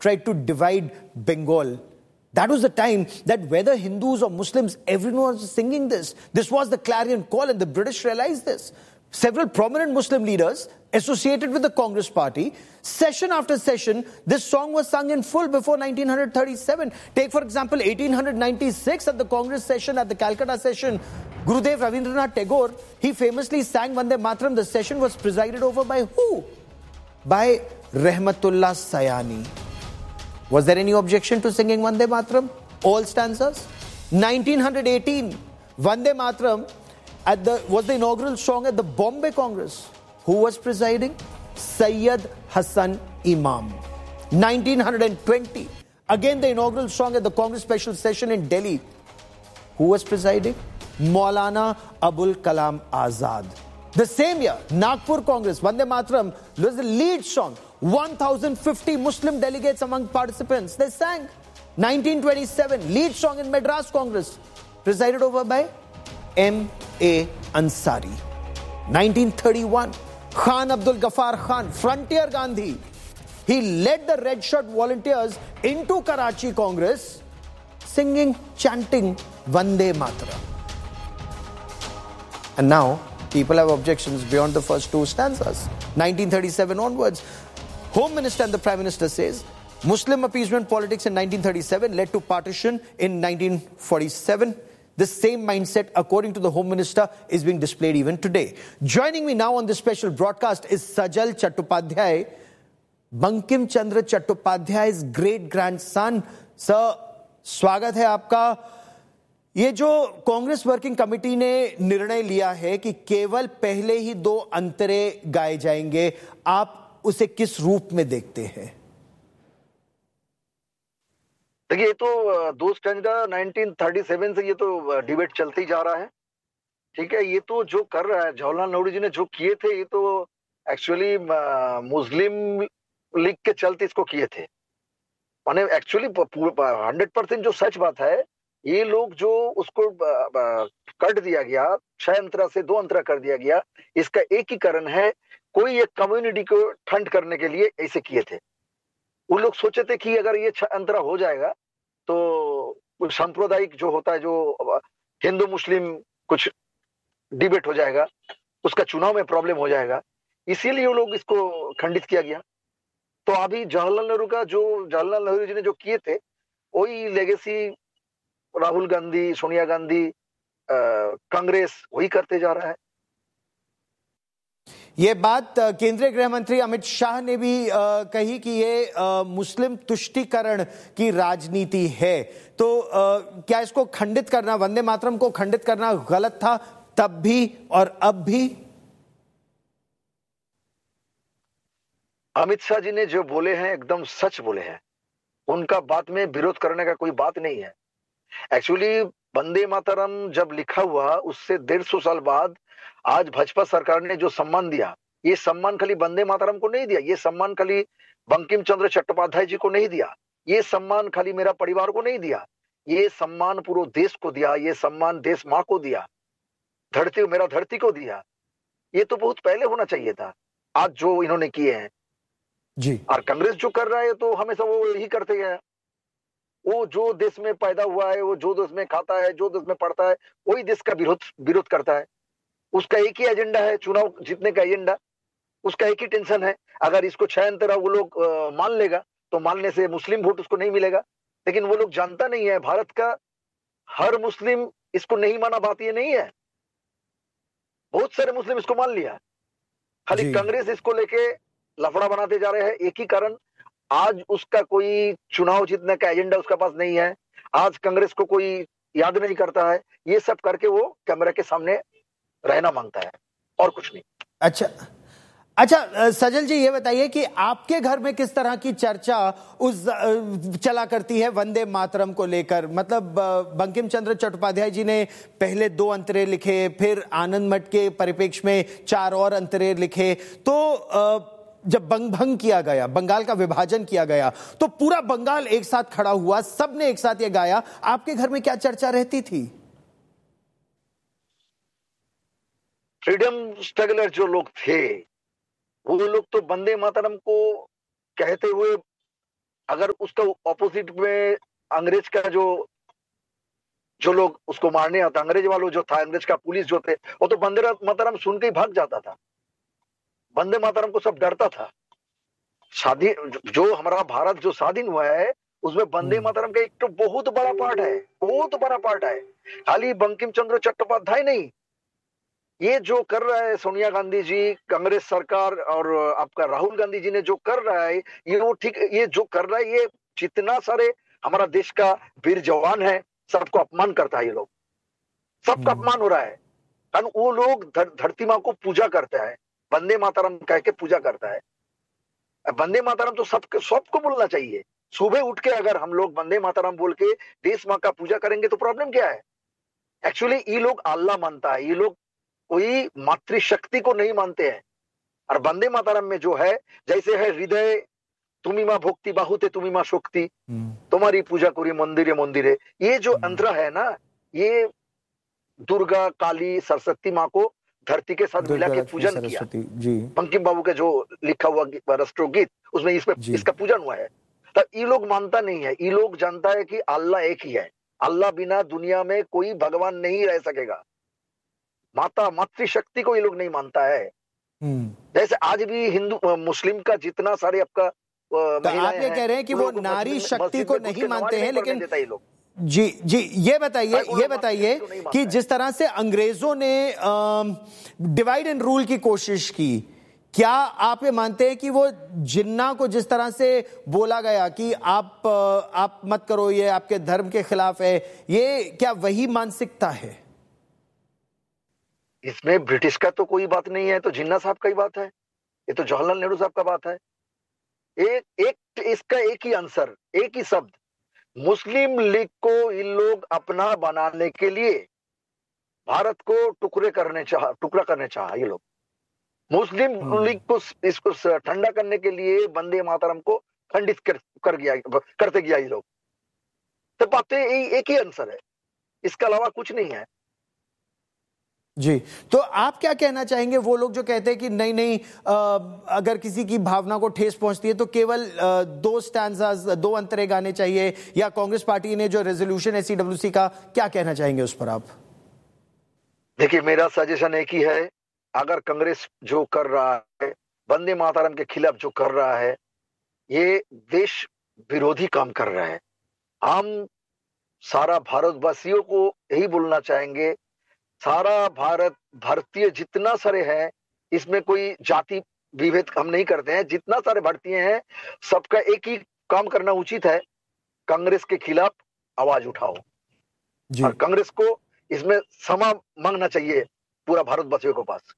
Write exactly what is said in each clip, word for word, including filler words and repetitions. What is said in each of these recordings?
tried to divide Bengal. That was the time that whether Hindus or Muslims, everyone was singing this. This was the clarion call, and the British realized this. Several prominent Muslim leaders associated with the Congress party, session after session, this song was sung in full before nineteen thirty-seven. Take, for example, eighteen ninety-six at the Congress session, at the Calcutta session, Gurudev Rabindranath Tagore, he famously sang Vande Mataram. The session was presided over by who? By Rahmatullah Sayani. Was there any objection to singing Vande Mataram? All stanzas? nineteen eighteen, Vande Mataram at the, was the inaugural song at the Bombay Congress. Who was presiding? Sayyid Hassan Imam. nineteen twenty, again the inaugural song at the Congress special session in Delhi. Who was presiding? Maulana Abul Kalam Azad. The same year, Nagpur Congress, Vande Mataram was the lead song. one thousand fifty Muslim delegates among participants. They sang. nineteen twenty-seven, lead song in Madras Congress, presided over by M A Ansari. nineteen thirty-one, Khan Abdul Ghaffar Khan, Frontier Gandhi. He led the Red Shirt volunteers into Karachi Congress, singing, chanting Vande Mataram. And now, people have objections beyond the first two stanzas. nineteen thirty-seven onwards, Home Minister and the Prime Minister says, Muslim appeasement politics in nineteen thirty-seven led to partition in nineteen forty-seven. The same mindset, according to the Home Minister, is being displayed even today. Joining me now on this special broadcast is Sajal Chattopadhyay, Bankim Chandra Chattopadhyay's great-grandson. Sir, स्वागत है आपका. ये जो Congress working committee ने निर्णय लिया है कि केवल पहले ही दो अंतरे गाए जाएंगे, आप उसे किस रूप में देखते हैं? देखिए, ये तो दो स्टैंजा नाइनटीन थर्टी सेवन से ये तो डिबेट चलती जा रहा है. ठीक है, ये तो जो कर रहा है जवाहरलाल नेहरू जी ने जो किए थे, ये तो एक्चुअली मुस्लिम लीग के चलते इसको किए थे. माने एक्चुअली हंड्रेड परसेंट जो सच बात है, ये लोग जो उसको कट दिया गया, छह अंतरा से दो अंतरा कर दिया गया, इसका एक ही कारण है, कोई एक कम्युनिटी को ठंड करने के लिए ऐसे किए थे. वो लोग सोचे थे कि अगर ये छह अंतरा हो जाएगा तो सांप्रदायिक जो होता है, जो हिंदू मुस्लिम कुछ डिबेट हो जाएगा, उसका चुनाव में प्रॉब्लम हो जाएगा, इसीलिए वो लोग इसको खंडित किया गया. तो अभी जवाहरलाल नेहरू का जो जवाहरलाल नेहरू जी ने जो किए थे, वही लेगेसी राहुल गांधी, सोनिया गांधी, कांग्रेस वही करते जा रहा है. ये बात केंद्रीय गृह मंत्री अमित शाह ने भी आ, कही कि ये आ, मुस्लिम तुष्टीकरण की राजनीति है. तो आ, क्या इसको खंडित करना, वंदे मातरम को खंडित करना गलत था तब भी और अब भी? अमित शाह जी ने जो बोले हैं एकदम सच बोले हैं. उनका बात में विरोध करने का कोई बात नहीं है. एक्चुअली वंदे मातरम जब लिखा हुआ, उससे डेढ़ सौ साल बाद आज भाजपा सरकार ने जो सम्मान दिया, ये सम्मान खाली वंदे मातरम को नहीं दिया, ये सम्मान खाली बंकिम चंद्र चट्टोपाध्याय जी को नहीं दिया, ये सम्मान खाली मेरा परिवार को नहीं दिया, ये सम्मान पूरे देश को दिया, ये सम्मान देश माँ को दिया, धरती मेरा धरती को दिया. ये तो बहुत पहले होना चाहिए था. आज जो इन्होंने किए हैं जी, और कांग्रेस जो कर रहा है तो हमेशा वो यही करते गए. वो जो देश में पैदा हुआ है, वो जो देश में खाता है, जो देश में पढ़ता है, वही देश का विरोध विरोध करता है. उसका एक ही एजेंडा है, चुनाव जीतने का एजेंडा. उसका एक ही टेंशन है, अगर इसको छह अंतरा वो लोग मान लेगा तो मानने से मुस्लिम वोट उसको नहीं मिलेगा. लेकिन वो लोग जानता नहीं है, भारत का हर मुस्लिम इसको नहीं माना, बात ये नहीं है. बहुत सारे मुस्लिम इसको मान लिया, खाली कांग्रेस इसको लेके लफड़ा बनाते जा रहे हैं. एक ही कारण, आज उसका कोई चुनाव जीतने का एजेंडा उसका पास नहीं है. आज कांग्रेस को कोई याद नहीं करता है. ये सब करके वो कैमरा के सामने रहना मांगता है और कुछ नहीं. अच्छा अच्छा सजल जी, ये बताइए कि आपके घर में किस तरह की चर्चा उस चला करती है वंदे मातरम को लेकर? मतलब बंकिम चंद्र चट्टोपाध्याय जी ने पहले दो अंतरे लिखे, फिर आनंद मठ के परिप्रेक्ष्य में चार और अंतरे लिखे. तो जब बंग भंग किया गया, बंगाल का विभाजन किया गया, तो पूरा बंगाल एक साथ खड़ा हुआ, सबने एक साथ ये गाया. आपके घर में क्या चर्चा रहती थी? फ्रीडम स्ट्रगलर जो लोग थे, वो लोग तो वंदे मातरम को कहते हुए अगर उसका ऑपोजिट में अंग्रेज का जो जो लोग उसको मारने आता, अंग्रेज वालों जो था, अंग्रेज का पुलिस जो थे, वो तो वंदे मातरम सुन के ही भाग जाता था। वंदे मातरम को सब डरता था। शादी जो हमारा भारत जो स्वाधीन हुआ है उसमें वंदे मातरम का एक तो बहुत बड़ा पार्ट है, बहुत बड़ा पार्ट है। खाली बंकिम चंद्र चट्टोपाध्याय नहीं, ये जो कर रहा है सोनिया गांधी जी, कांग्रेस सरकार और आपका राहुल गांधी जी ने जो कर रहा है, ये वो ठीक, ये जो कर रहा है, ये जितना सारे हमारा देश का वीर जवान है सबको अपमान करता है। ये लोग सबका अपमान हो रहा है, कारण वो लोग धरती माँ को पूजा करता है, वंदे मातरम कह के पूजा करता है। वंदे मातरम तो सबको सबको बोलना चाहिए। सुबह उठ के अगर हम लोग वंदे मातरम बोल के देश माँ का पूजा करेंगे तो प्रॉब्लम क्या है? एक्चुअली ये लोग अल्लाह मानता है, ये लोग कोई मातृशक्ति को नहीं मानते हैं। और वंदे मातरम में जो है, जैसे है हृदय तुम्ही माँ भक्ति बाहुते तुम्ही माँ शक्ति, तुम्हारी पूजा करी मंदिरे मंदिरे, ये जो अंतरा है ना, ये दुर्गा काली सरस्वती माँ को धरती के साथ मिला के पूजन किया। जी बंकिम बाबू के जो लिखा हुआ राष्ट्रगीत, उसमें इसमें इसका पूजन हुआ है। तो ये लोग मानता नहीं है, ये लोग जानता है कि अल्लाह एक ही है, अल्लाह बिना दुनिया में कोई भगवान नहीं रह सकेगा। माता मातृशक्ति को ये लोग नहीं मानता है। जैसे आज भी हिंदू मुस्लिम का जितना सारे आपका तो आप ये कह रहे हैं कि वो नारी शक्ति को नहीं मानते हैं, लेकिन जी जी ये बताइए ये बताइए कि जिस तरह से अंग्रेजों ने डिवाइड एंड रूल की कोशिश की, क्या आप ये मानते हैं कि वो जिन्ना को जिस तरह से बोला गया कि आप आप मत करो, ये आपके धर्म के खिलाफ है, ये क्या वही मानसिकता है? इसमें ब्रिटिश का तो कोई बात नहीं है, तो जिन्ना साहब का ही बात है, ये तो जवाहरलाल नेहरू साहब का बात है। एक एक इसका एक ही आंसर, एक ही शब्द, मुस्लिम लीग को इन लोग अपना बनाने के लिए भारत को टुकड़े करने चाह टुकड़ा करने चाहा। ये लोग मुस्लिम लीग को इसको ठंडा करने के लिए वंदे मातरम को खंडित कर, कर गया करते गया ये लोग। तो बातें एक ही आंसर है, इसके अलावा कुछ नहीं है। जी, तो आप क्या कहना चाहेंगे वो लोग जो कहते हैं कि नहीं नहीं आ, अगर किसी की भावना को ठेस पहुंचती है तो केवल आ, दो स्टैंजास, दो अंतरे गाने चाहिए, या कांग्रेस पार्टी ने जो रेजोल्यूशन है सीडब्ल्यूसी का, क्या कहना चाहेंगे उस पर आप? देखिए, मेरा सजेशन एक ही है, अगर कांग्रेस जो कर रहा है, वंदे मातरम के खिलाफ जो कर रहा है, ये देश विरोधी काम कर रहा है। हम सारा भारतवासियों को यही बोलना चाहेंगे, सारा भारत, भारतीय जितना सारे हैं, इसमें कोई जाति विभेद हम नहीं करते हैं, जितना सारे भारतीय हैं सबका एक ही काम करना उचित है, कांग्रेस के खिलाफ आवाज उठाओ जी। और कांग्रेस को इसमें क्षमा मांगना चाहिए पूरा भारतवासियों के पास।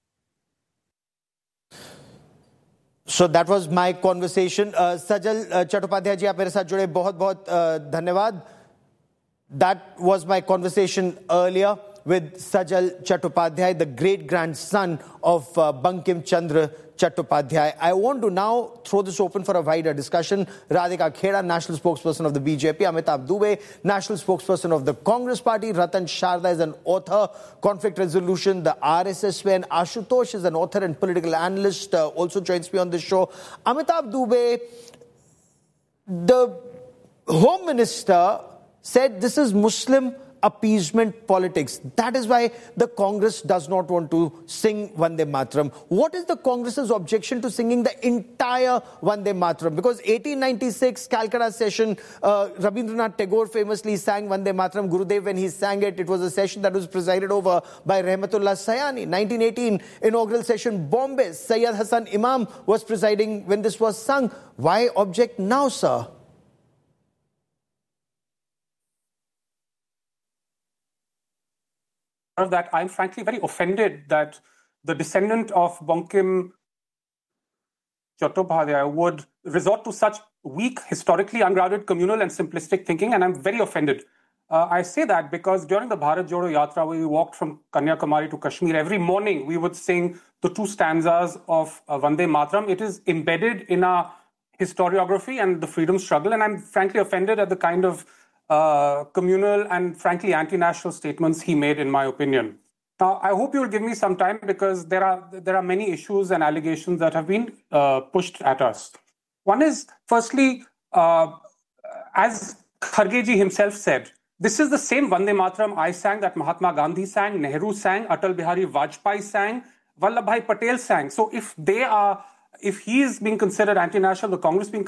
So that was my conversation. Uh, Sajal uh, Chattopadhyay जी, आप मेरे साथ जुड़े, बहुत बहुत uh, धन्यवाद। That was my conversation earlier with Sajal Chattopadhyay, the great grandson of uh, Bankim Chandra Chattopadhyay. I want to now throw this open for a wider discussion. Radhika Kheda, national spokesperson of the B J P, Amitabh Dubey, national spokesperson of the Congress Party, Ratan Sharda is an author, conflict resolution, the R S S way, and Ashutosh is an author and political analyst, uh, also joins me on this show. Amitabh Dubey, the Home Minister said this is Muslim appeasement politics. That is why the Congress does not want to sing Vande Mataram. What is the Congress's objection to singing the entire Vande Mataram? Because eighteen ninety-six Calcutta session, uh, Rabindranath Tagore famously sang Vande Mataram. Gurudev, when he sang it, it was a session that was presided over by Rahmatullah Sayani. nineteen eighteen inaugural session, Bombay, Sayyid Hassan Imam was presiding when this was sung. Why object now, sir? Of that, I'm frankly very offended that the descendant of Bankim Chattopadhyay would resort to such weak, historically ungrounded, communal and simplistic thinking, and I'm very offended. Uh, I say that because during the Bharat Jodo Yatra, we walked from Kanyakumari to Kashmir. Every morning, we would sing the two stanzas of uh, Vande Mataram. It is embedded in our historiography and the freedom struggle, and I'm frankly offended at the kind of Uh, communal and frankly anti-national statements he made, in my opinion. Now, I hope you'll give me some time because there are there are many issues and allegations that have been uh, pushed at us. One is, firstly, uh, as Kharge ji himself said, this is the same Vande Mataram I sang, that Mahatma Gandhi sang, Nehru sang, Atal Bihari Vajpayee sang, Vallabhbhai Patel sang. So if they are, if he is being considered anti-national, the Congress being